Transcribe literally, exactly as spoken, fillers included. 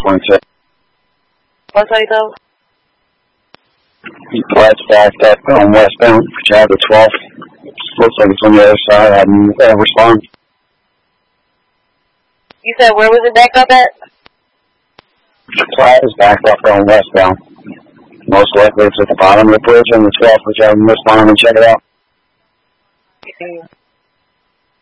twenty-six. What's that, though? Flat's backed up going westbound. You have the twelfth. Looks like it's on the other side. I haven't uh, responded. You said where was it backed up at? Flat is backed up going westbound. Most likely it's at the bottom of the bridge on the twelfth, which I haven't responded and check it out. Mm.